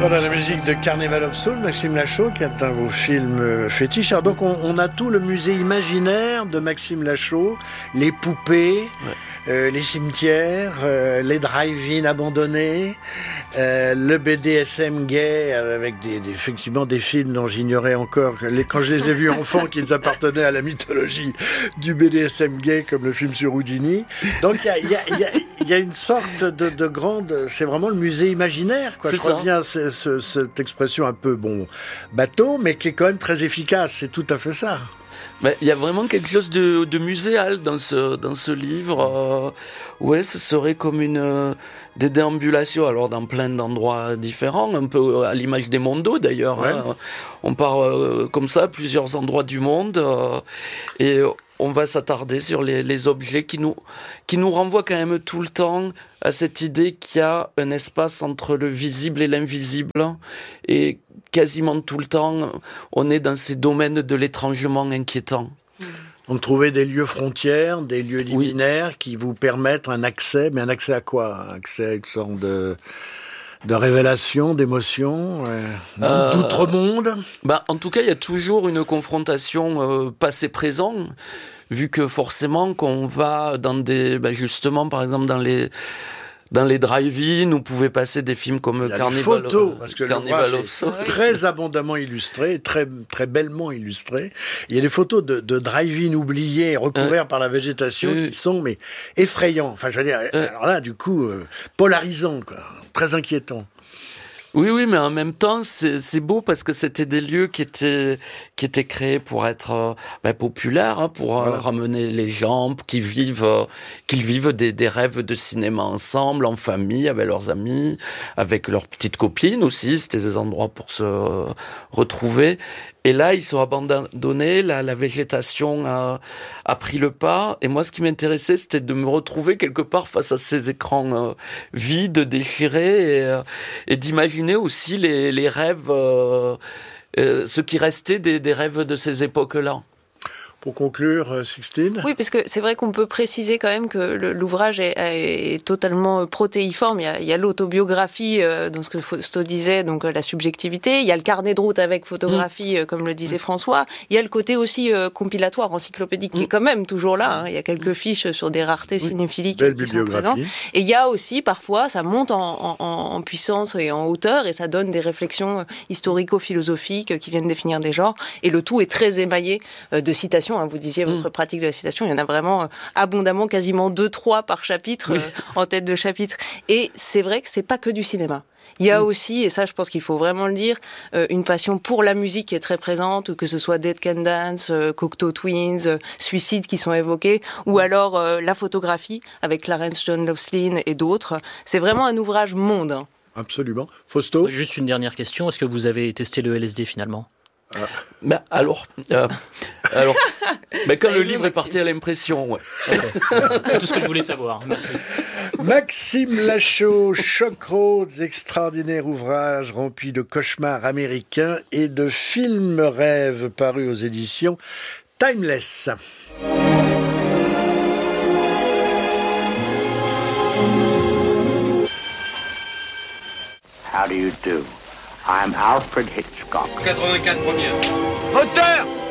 Voilà la musique de Carnival of Souls, Maxime Lachaud, qui est un de vos films fétiches. Alors donc on a tout le musée imaginaire de Maxime Lachaud, les poupées, les cimetières, les drive-in abandonnés, le BDSM gay avec effectivement des films dont j'ignorais encore, quand je les ai vus enfants, qu'ils appartenaient à la mythologie du BDSM gay, comme le film sur Houdini. Donc il y a une sorte de grande, c'est vraiment le musée imaginaire, quoi. Je reviens à cette expression un peu bateau, mais qui est quand même très efficace. C'est tout à fait ça. Mais il y a vraiment quelque chose de muséal dans ce livre. Ouais, ce serait comme des déambulations, alors dans plein d'endroits différents, un peu à l'image des mondos d'ailleurs. Ouais. Hein. On part comme ça à plusieurs endroits du monde et on va s'attarder sur les objets qui nous renvoient quand même tout le temps à cette idée qu'il y a un espace entre le visible et l'invisible. Et quasiment tout le temps, on est dans ces domaines de l'étrangement inquiétant. Donc trouver des lieux frontières, des lieux liminaires qui vous permettent un accès, mais un accès à quoi ? Un accès à une sorte de révélation, d'émotion, d'outre-monde. En tout cas, il y a toujours une confrontation passé-présent, vu que forcément qu'on va dans justement, par exemple, dans les drive-in, vous pouvez passer des films comme Carnival of Souls. Très abondamment illustré, très, très bellement illustré. Il y a des photos de drive-in oubliés, recouverts par la végétation, qui sont effrayants. Enfin, je veux dire, alors là, du coup, polarisants, quoi. Très inquiétants. Oui, mais en même temps, c'est beau parce que c'était des lieux qui étaient créés pour être populaires, hein, pour ramener les gens, qu'ils vivent des rêves de cinéma ensemble, en famille, avec leurs amis, avec leurs petites copines aussi. C'était des endroits pour se retrouver. Et là, ils sont abandonnés, la végétation a pris le pas. Et moi, ce qui m'intéressait, c'était de me retrouver quelque part face à ces écrans vides, déchirés, et d'imaginer aussi les rêves, ce qui restait des rêves de ces époques-là. Pour conclure, Sixtine. Oui, parce que c'est vrai qu'on peut préciser quand même que l'ouvrage est totalement protéiforme. Il y a l'autobiographie, dans ce que Fausto disait, donc la subjectivité. Il y a le carnet de route avec photographie, comme le disait François. Il y a le côté aussi compilatoire, encyclopédique, qui est quand même toujours là. Hein. Il y a quelques fiches sur des raretés cinéphiliques qui sont présentes. Et il y a aussi, parfois, ça monte en puissance et en hauteur, et ça donne des réflexions historico-philosophiques qui viennent définir des genres. Et le tout est très émaillé de citations. Vous disiez votre pratique de la citation, il y en a vraiment abondamment, quasiment 2-3 par chapitre, en tête de chapitre. Et c'est vrai que c'est pas que du cinéma. Il y a aussi, et ça je pense qu'il faut vraiment le dire, une passion pour la musique qui est très présente, que ce soit Dead Can Dance, Cocteau Twins, Suicide qui sont évoqués, ou alors la photographie avec Clarence John Loughlin et d'autres. C'est vraiment un ouvrage mondain. Absolument. Fausto ? Juste une dernière question, est-ce que vous avez testé le LSD finalement ? Quand le livre est parti à l'impression, c'est tout ce que je voulais savoir. Merci. Maxime Lachaud, Choc Roads, extraordinaire ouvrage rempli de cauchemars américains et de films rêves parus aux éditions Timeless. How do you do? I'm Alfred Hitchcock. 84 première. Moteur!